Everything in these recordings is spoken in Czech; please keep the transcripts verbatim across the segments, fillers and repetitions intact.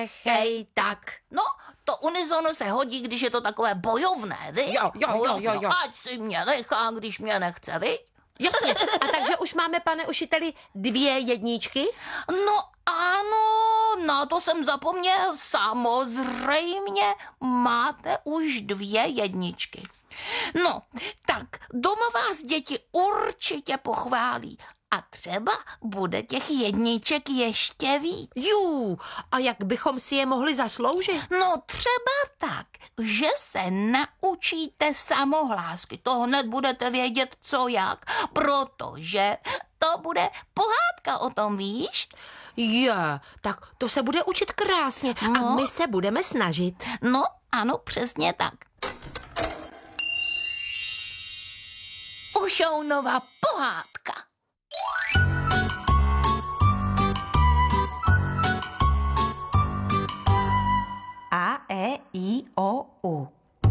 nechej tak. No, to unizono se hodí, když je to takové bojovné, viď? Jo, jo, jo, jo, jo. Ať si mě nechá, když mě nechce, viď? Jasně, a takže už máme, pane učiteli, dvě jedničky? No ano, na to jsem zapomněl. Samozřejmě máte už dvě jedničky. No, tak doma vás děti určitě pochválí. A třeba bude těch jedniček ještě víc. Jú, a jak bychom si je mohli zasloužit? No třeba tak, že se naučíte samohlásky. To hned budete vědět, co jak, protože to bude pohádka o tom, víš? Je, tak to se bude učit krásně a No. my se budeme snažit. No, ano, přesně tak. Ušounova pohádka. A, E, I, O, U.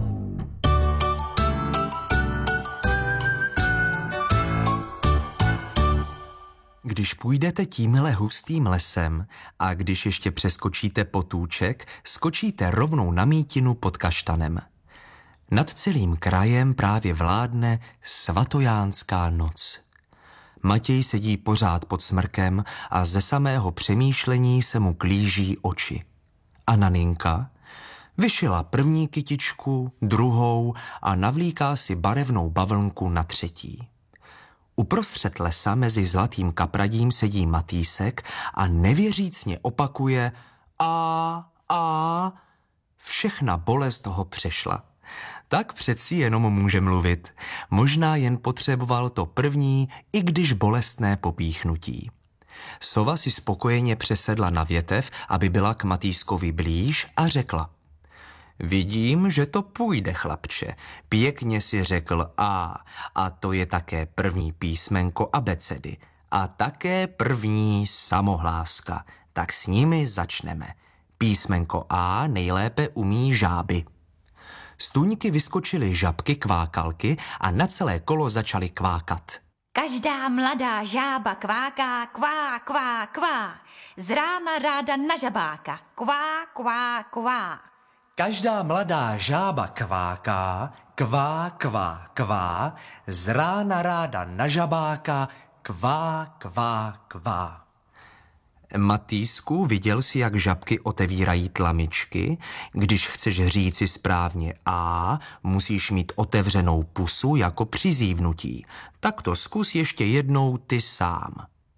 Když půjdete tímhle hustým lesem a když ještě přeskočíte potůček, skočíte rovnou na mítinu pod kaštanem. Nad celým krajem právě vládne svatojánská noc. Matěj sedí pořád pod smrkem a ze samého přemýšlení se mu klíží oči. A Naninka vyšila první kytičku, druhou a navlíká si barevnou bavlnku na třetí. Uprostřed lesa mezi zlatým kapradím sedí Matýsek a nevěřícně opakuje a, a, všechna bolest ho přešla. Tak přeci jenom může mluvit. Možná jen potřeboval to první, i když bolestné popíchnutí. Sova si spokojeně přesedla na větev, aby byla k Matýskovi blíž a řekla: Vidím, že to půjde, chlapče. Pěkně si řekl A, a to je také první písmenko abecedy. A také první samohláska. Tak s nimi začneme. Písmenko A nejlépe umí žáby. Z tůňky vyskočily žabky kvákalky a na celé kolo začaly kvákat. Každá mladá žába kváká, kvá, kvá, kvá. Z rána ráda na žabáka, kvá, kvá, kvá. Každá mladá žába kváká, kvá, kvá, kvá, z rána ráda na žabáka, kvá, kvá, kvá. Matýsku, viděl jsi, jak žabky otevírají tlamičky? Když chceš říci správně A, musíš mít otevřenou pusu jako při zívnutí. Tak to zkus ještě jednou ty sám.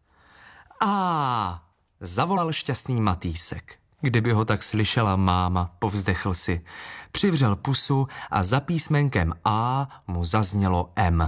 A, zavolal šťastný Matýsek. Kdyby ho tak slyšela máma, povzdechl si. Přivřel pusu a za písmenkem A mu zaznělo M.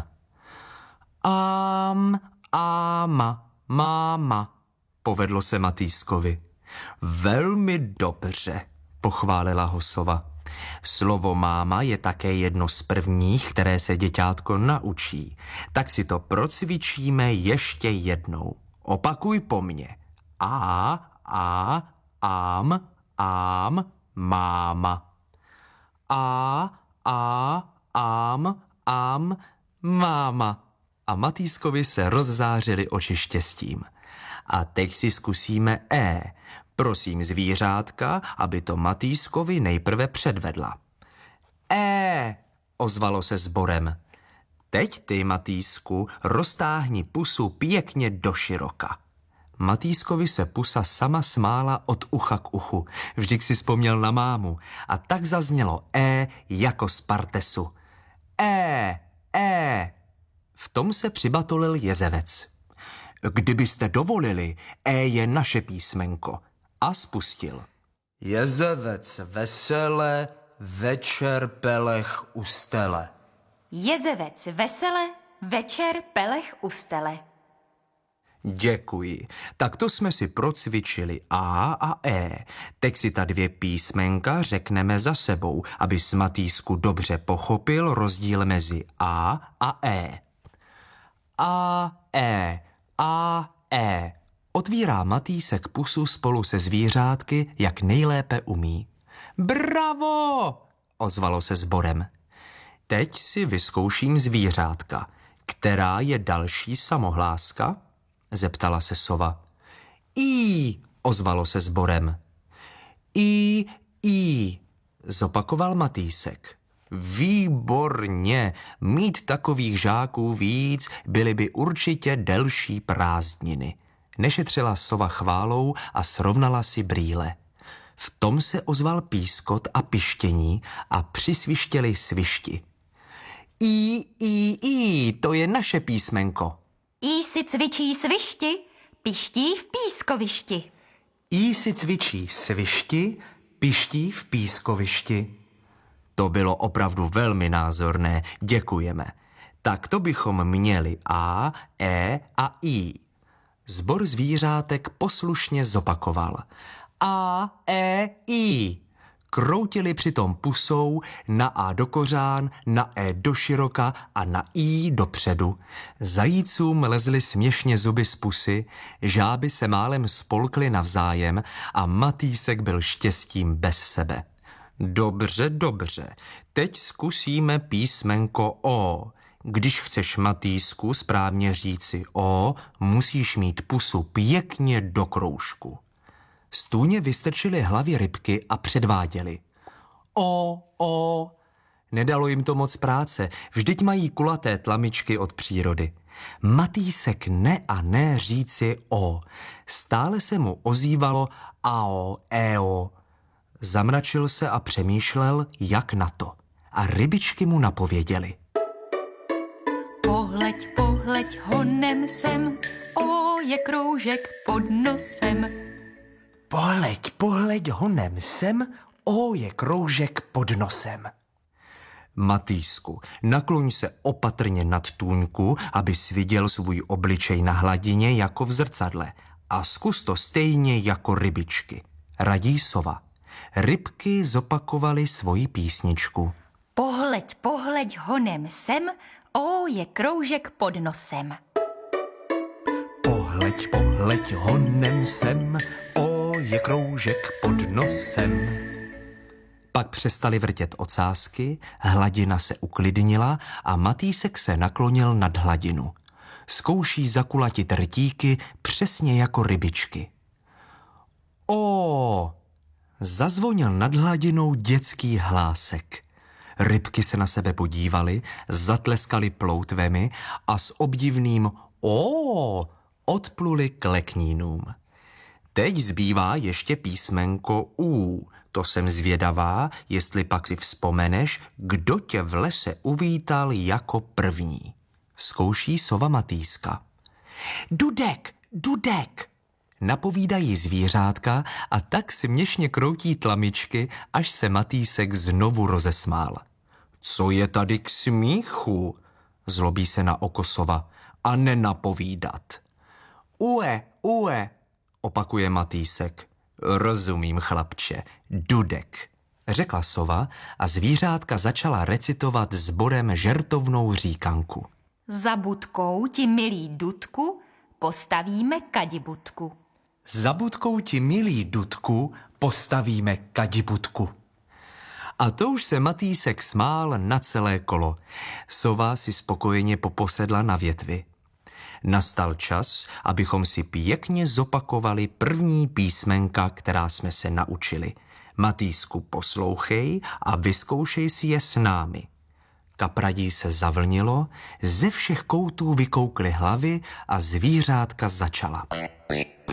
Ám, áma, máma. Povedlo se Matýskovi. Velmi dobře, pochválila ho sova. Slovo máma je také jedno z prvních, které se děťátko naučí. Tak si to procvičíme ještě jednou. Opakuj po mně. A, a, ám, ám, máma. A, a, ám, ám, máma. A Matýskovi se rozzářily oči štěstím. A teď si zkusíme E. Prosím zvířátka, aby to Matýskovi nejprve předvedla. E, ozvalo se sborem. Teď ty, Matýsku, roztáhni pusu pěkně doširoka. Matýskovi se pusa sama smála od ucha k uchu. Vždyť si vzpomněl na mámu. A tak zaznělo E jako z partesu. E, E. V tom se přibatolil jezevec. Kdybyste dovolili, E je naše písmenko. A spustil. Jezevec vesele, večer pelech u stele. Jezevec vesele, večer pelech u stele. Děkuji. Tak to jsme si procvičili A a E. Teď si ta dvě písmenka řekneme za sebou, aby Matýsku dobře pochopil rozdíl mezi A a E. A, E, A, E. Otvírá Matýsek pusu spolu se zvířátky, jak nejlépe umí. Bravo! Ozvalo se sborem. Teď si vyzkouším zvířátka. Která je další samohláska? Zeptala se sova. I, ozvalo se sborem. I, I, zopakoval Matýsek. Výborně, mít takových žáků víc, byly by určitě delší prázdniny. Nešetřila sova chválou a srovnala si brýle. V tom se ozval pískot a pištění a přisvištěli svišti. I, I, I, to je naše písmenko. I si cvičí svišti, piští v pískovišti. I si cvičí svišti, piští v pískovišti. To bylo opravdu velmi názorné, děkujeme. Tak to bychom měli A, E a I. Sbor zvířátek poslušně zopakoval. A, E, I. Kroutili přitom pusou na A do kořán, na E do široka a na I dopředu. Zajícům lezly směšně zuby z pusy, žáby se málem spolkly navzájem a Matýsek byl štěstím bez sebe. Dobře, dobře, teď zkusíme písmenko O. Když chceš, Matýsku, správně říci O, musíš mít pusu pěkně do kroužku. Stůně vystrčili hlavy rybky a předváděli. O, O. Nedalo jim to moc práce, vždyť mají kulaté tlamičky od přírody. Matýsek ne a ne říci O. Stále se mu ozývalo ao, eo. Zamračil se a přemýšlel, jak na to. A rybičky mu napověděly. Pohleď, pohleď honem sem, O je kroužek pod nosem. Pohleď, pohleď honem sem, O je kroužek pod nosem. Matýsku, nakloň se opatrně nad tůňku, abys viděl svůj obličej na hladině jako v zrcadle. A zkus to stejně jako rybičky. Radí sova. Rybky zopakovaly svoji písničku. Pohleď, pohleď honem sem, O je kroužek pod nosem. Pohleď, pohleď honem sem, O je kroužek pod nosem. Pak přestali vrtět ocásky, hladina se uklidnila a Matýsek se naklonil nad hladinu. Zkouší zakulatit rtíky přesně jako rybičky. O! Zazvonil nad hladinou dětský hlásek. Rybky se na sebe podívaly, zatleskali ploutvemi a s obdivným O odpluli k leknínům. Teď zbývá ještě písmenko U. To jsem zvědavá, jestli pak si vzpomeneš, kdo tě v lese uvítal jako první. Zkouší sova Matýska. Dudek, Dudek! Napovídají zvířátka a tak směšně kroutí tlamičky, až se Matýsek znovu rozesmál. Co je tady k smíchu? Zlobí se na oko sova. A nenapovídat. Ue, ue, opakuje Matýsek. Rozumím, chlapče, Dudek, řekla sova a zvířátka začala recitovat sborem žertovnou říkanku. Za budkou ti, milý Dudku, postavíme kadibudku. Za budkou ti, milý Dudku, postavíme kadibudku. A to už se Matýsek smál na celé kolo. Sova si spokojeně poposedla na větvi. Nastal čas, abychom si pěkně zopakovali první písmenka, která jsme se naučili. Matýsku, poslouchej a vyzkoušej si je s námi. Kapradí se zavlnilo, ze všech koutů vykoukly hlavy a zvířátka začala.